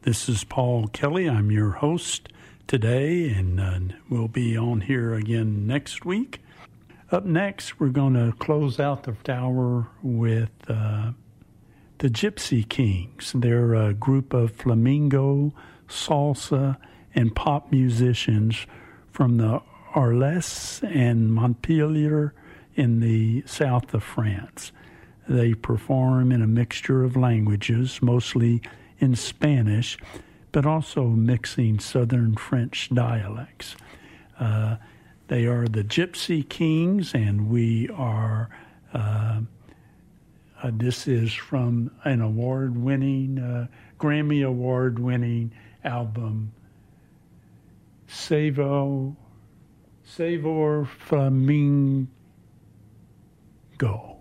This is Paul Kelly. I'm your host today, and we'll be on here again next week. Up next, we're going to close out the hour with the Gypsy Kings. They're a group of flamenco, salsa, and pop musicians from the Arles and Montpellier in the south of France. They perform in a mixture of languages, mostly in Spanish, but also mixing Southern French dialects. They are the Gypsy Kings, and we are, this is from an award-winning, Grammy Award-winning album, Savor Flamingo.